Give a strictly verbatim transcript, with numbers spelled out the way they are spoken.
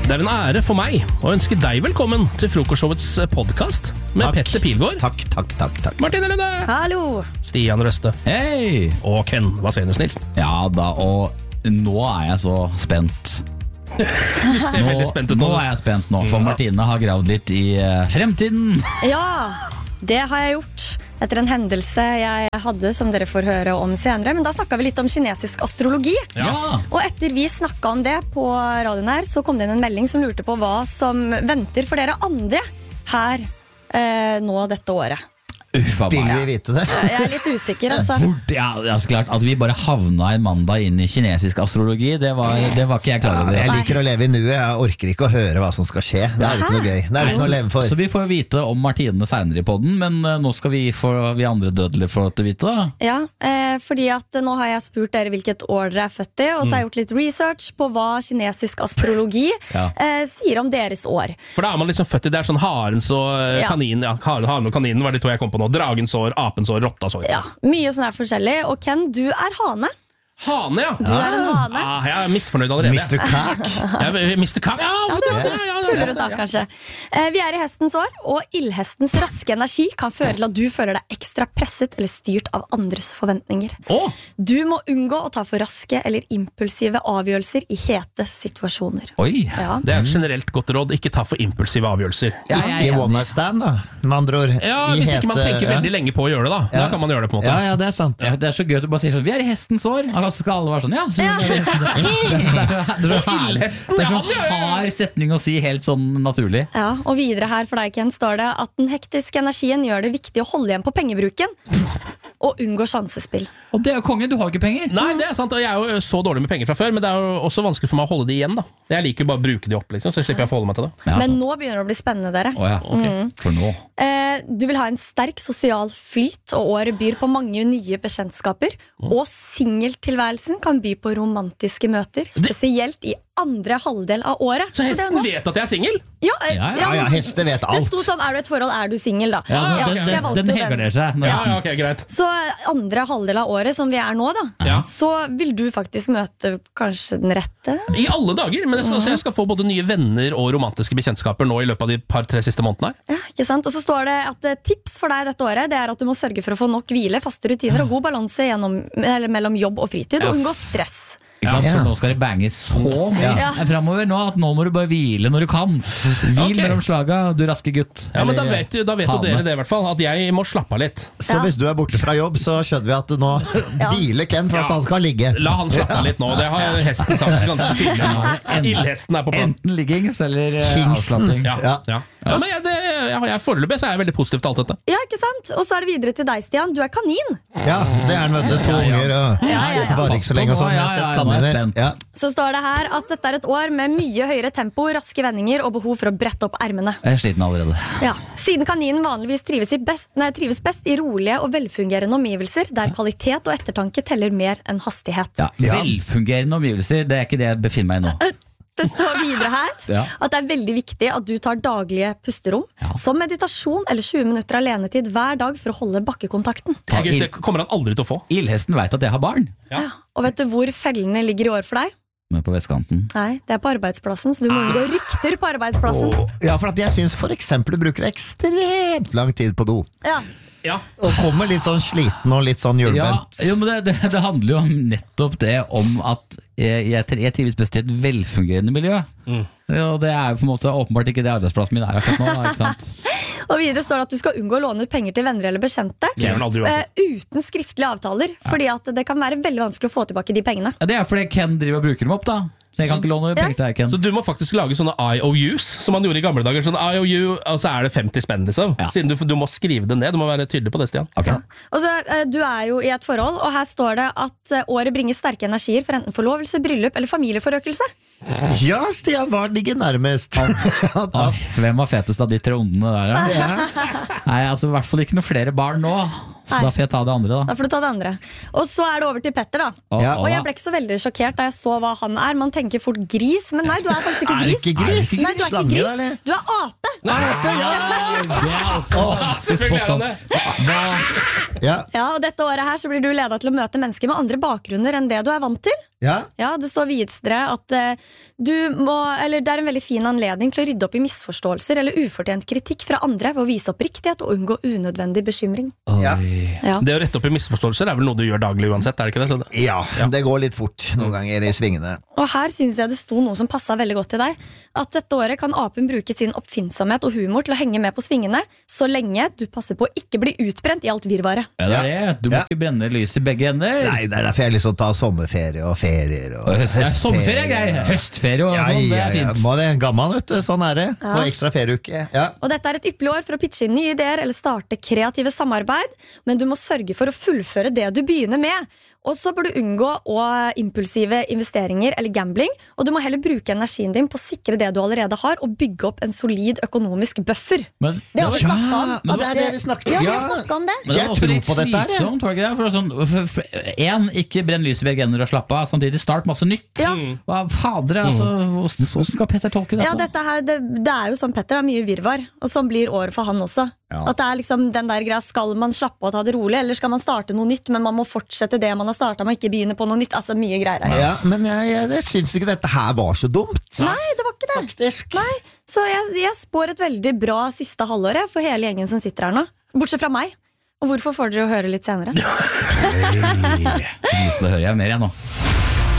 Det er en ære for meg å ønske deg velkommen til Frokostshowets podcast med Takk. Petter Pilgaard, Takk, takk, takk, takk. Martine Lunde, Hallo. Stian Røste Hei! og Ken Vasenius Nilsen. Ja da, og nå er jeg så spent. Du ser Nå, veldig spent ut nå nå. er jeg spent nå, for Martine har gravd litt i eh, fremtiden. Ja, det har jeg gjort etter en hendelse jeg hadde, som dere får høre om senere. Men da snakket vi litt om kinesisk astrologi. Ja. Og etter vi snakket om det på radioen her, så kom det inn en melding som lurte på hva som venter for dere andre her eh, nå dette året. Uffa Vil meg. vi vite det? Jeg er litt usikker, altså. Hvor, ja, det er så klart at vi bare havna en mandag inn i kinesisk astrologi, det var, det var ikke jeg klar Ja, over. jeg liker å leve i nuet, jeg orker ikke å høre hva som skal skje. Det er jo ikke noe gøy. Det er ikke noe å leve for. Så vi får vite om Martine senere i podden, men eh, nå skal vi, få, vi andre dødelige få til å vite da. Ja, eh, fordi at nå har jeg spurt dere hvilket år dere er født i, og så har jeg gjort litt research på hva kinesisk astrologi Ja. eh, sier om deres år. For da er man liksom født i, det er sånn harens og eh, Ja. kaninen, ja, haren, haren og kaninen var de to jeg kom på nå. Dragens år, apens år, rottas år. Ja, mye sånn er forskjellig. Og Ken, du er hane. Hane, ja. Du er en hane. Ah, jeg er misfornøyd allerede. mister Kak. Jeg, mister Kak. Ja, Ja, for det det, er ja, ja, ja, Føler du ja, da, ja. kanskje. Eh, Vi er i hestens år, og ildhestens raske energi kan føre til at du føler deg ekstra presset eller styrt av andres forventninger. Åh, Du må unngå å ta for raske eller impulsive avgjørelser i hete situasjoner. Oi! Ja. det er et generelt godt råd, ikke ta for impulsive avgjørelser. Ja, jeg er Ikke enig. one night stand, da. Med andre ord. Ja, I Hvis ikke man hete- tenker ja. veldig lenge på å gjøre det, da. Da kan man gjøre det på en måte. Ja, ja, det er sant. Ja, det er så gøy at du bare sier sånn, vi er i hestens år. Altså skal alle være sånn, ja. Så Ja. er vi i hestens år. Det er så- det er så- det er så herlig. ildhesten, Det er så ja, ja, ja, ja. hard setning å si helt sånn naturlig. Ja, og videre her for deg, Ken, står det at den hektiske energien gjør det viktig å holde igjen på pengebruken og unngå sjansespill. Og det er jo konge, du har ikke penger. Nei, det er sant, og jeg er jo så dårlig med penger fra før, men det er jo også vanskelig for meg å holde de igjen, da. Jeg liker jo bare å bruke de opp, liksom, så slipper jeg å forholde meg til det. Ja, Men sant. nå begynner det å bli spennende, dere. Å ja, ok. For nå. Eh, Du vil ha en sterk sosial flyt, og året byr på mange nye bekjentskaper. Og singeltilværelsen kan by på romantiske møter, spesielt i andre halvdel av året. Så det er hesten nå- vet at jeg er singel? Ja, eh, Ja, ja. Ja, ja, hester vet Det alt. sto sånn, er du et forhold, er du singel, da. Ja, Ah, den, ok, den, jeg valgte den jo heger dere seg. Ja, ja, ok, greit. Så andre halvdel av året, som vi er nå, da, Ja. så vil du faktisk møte kanskje den rette. I alle dager, men jeg skal, så jeg skal få både nye venner og romantiske bekjentskaper nå i løpet av de par-tre siste månedene her. Ja, ikke sant? Og så står det at eh, tips for deg dette året, det er at du må sørge for å få nok hvile, faste rutiner og god balanse gjennom, eller mellom jobb og fritid, og unngå stress. Ikke sant? Ja. For nå skal det bange så mye Ja. fremover nå, at nå må du bare hvile når du kan. Hvil Ok. mellom slaga, du raske gutt. Ja, men Da Eller, vet, du, da vet jo hane. dere det, i hvert fall, at jeg må slappe av litt. Så Ja. hvis du er borte fra jobb, så skjønner vi at nå Ja. hviler Ken for at Ja. han skal ligge. La han slappe av litt nå, det har hesten sagt ganske tydelig. Ildhesten er på plan. Enten liggings eller eh, Hingsten. avslapping. Ja, ja. Ja. Ja, men jeg, det, jeg, jeg Foreløpig så er jeg veldig positiv til alt dette. Ja, ikke sant? Og så er det videre til deg, Stian. Du er kanin. Ja, det er han, vet du. To unger og Ja, ja, ja. varer ikke så lenge og sånn. Jeg har Ja, ja, sett ja, nå er jeg kaniner. spent. Ja. Så står det her at dette er et år med mye høyere tempo, raske vendinger og behov for å brette opp ermene. Jeg er sliten allerede. Ja. Siden kaninen vanligvis trives, i best, nei, trives best i rolige og velfungerende omgivelser, der kvalitet og ettertanke teller mer enn hastighet. Ja, Ja. Velfungerende omgivelser, det er ikke det jeg befinner meg i nå. Det står videre her Ja. at det er veldig viktig at du tar daglige pusterom, Ja. som meditasjon eller tjue minutter alenetid hver dag for å holde bakkekontakten. Det, er gøy, det kommer han aldri til å få. Ildhesten vet at jeg har barn. Ja. Og vet du hvor fellene ligger i år for deg? Men på vestkanten. Nei, det er på arbeidsplassen, så du må unngå rykter på arbeidsplassen. Og- ja, for at jeg syns for eksempel du bruker ekstremt lang tid på do. Ja. Ja. Og kommer litt sånn sliten og litt sånn Ja, hjulbent. jo, men det, det, det handler jo om nettopp det om at jeg, jeg, jeg trives best i et velfungerende miljø. Og det er jo på en måte åpenbart ikke det arbeidsplassen min er akkurat nå. da, Ikke sant? Og videre står det at du skal unngå å låne ut penger til venner eller bekjente Det gjør han aldri uansett. eh, uten skriftlige avtaler, fordi at det kan være veldig vanskelig å få tilbake de pengene. Ja, det er fordi Ken driver og bruker dem opp, da. Så jeg kan ikke låne penger til deg, Ken. Så du må faktisk lage sånne I O Us, som man gjorde i gamle dager. Sånn I O U, og så er det femti spenn, liksom. Ja. Siden du, du må skrive det ned. Du må være tydelig på det, Stian. Ok. Og så, eh, Du er jo i et forhold, og her står det at eh, året bringer sterke energier for enten forlovelse, bryllup eller familieforøkelse. Ja, Stian, hva ligger nærmest? Oi, hvem var fetest av de tre ondene der, da? Nei, altså i hvert fall ikke noen flere barn nå. Så Nei. da får jeg ta det andre, da. Da får du ta det andre. Og så er det over til Petter, da. Å, Ja. å, Og jeg ble ikke så veldig sjokkert da jeg så hva han er. Man tenker fort gris, men nei, du er faktisk ikke Er gris. det ikke gris? Nei, du er Slange, ikke da, eller? gris. Du er ape. Det er også Selvfølgelig er han det. Hva? Ja. Ja, og dette året her så blir du ledet til å møte mennesker med andre bakgrunner enn det du er vant til. Ja? Ja, det står videre at eh, du må, eller det er en veldig fin anledning til å rydde opp i misforståelser eller ufortjent kritikk fra andre ved å vise oppriktighet og unngå unødvendig bekymring. Ja. Ja. Det å rette opp i misforståelser er vel noe du gjør daglig uansett, er det ikke det? Så det ja, det går litt fort noen ganger i svingene. Og her synes jeg det sto noe som passet veldig godt til deg. At dette året kan apen bruke sin oppfinnsomhet og humor til å henge med på svingene, så lenge du passer på å ikke bli utbrent i alt virvaret. Ja, det er det. Du må Ja. ikke brenne lys i begge ender. Nei, det er derfor jeg liksom tar sommerferie og ferier og Høst, ja, sommerferie er grei. Høstferie og Ja, sånn, det ja, er ja. fint. Må det gammel, vet du. Sånn er det. Få ekstra ferieuke. Ja. Og dette er et ypperlig år for å pitche inn nye ideer eller starte kreative samarbeid, men du må sørge for å fullføre det du begynner med. Og så bør du unngå å impulsive investeringer eller gambling, og du må heller bruke energien din på å sikre det du allerede har, og bygge opp en solid økonomisk buffer. Men, Det har vi Ja, snakket om. men det er det vi snakket om. Ja, vi Ja. har snakket om det. men det Jeg er også tror litt på dette her, jeg. slitsomt, var det ikke det? For sånn, for, for, en, ikke brenn lys i begge ender og slapp av. Samtidig start masse nytt. Ja. Hva fader, altså, hvordan hvordan skal Petter tolke dette? Ja, dette her, det, det er jo sånn, Petter, det er mye virvar, og sånn blir året for han også. Ja. At det er liksom den der greia, skal man slappe av og ta det rolig, eller skal man starte noe nytt, men man må fortsette det man har startet, man ikke begynne på noe nytt, altså mye greier her. Ja, men jeg, jeg, jeg syns ikke dette her var så dumt. Nei, det var ikke det. Faktisk. Nei, så jeg, jeg spår et veldig bra siste halvåret for hele gjengen som sitter her nå. Bortsett fra meg. Og hvorfor får dere å høre litt senere? Nå skal høre jeg mer igjen nå.